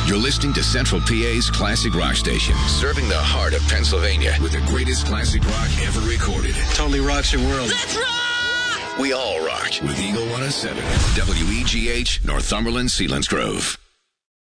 You're listening to Central PA's Classic Rock Station, serving the heart of Pennsylvania with the greatest classic rock ever recorded. Totally rocks your world. Let's rock! We all rock with Eagle 107, WEGH, Northumberland, Selinsgrove.